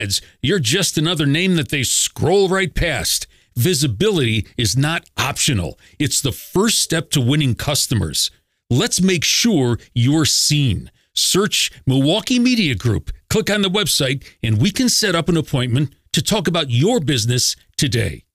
ads, you're just another name that they scroll right past. Visibility is not optional. It's the first step to winning customers. Let's make sure you're seen. Search Milwaukee Media Group, click on the website, and we can set up an appointment to talk about your business today.